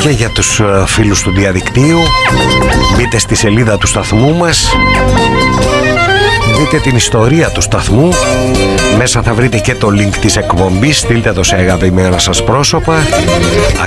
και για τους φίλους του διαδικτύου. Μπείτε στη σελίδα του σταθμού μας, δείτε την ιστορία του σταθμού. Μέσα θα βρείτε και το link της εκπομπής. Στείλτε το σε αγαπημένα σας πρόσωπα.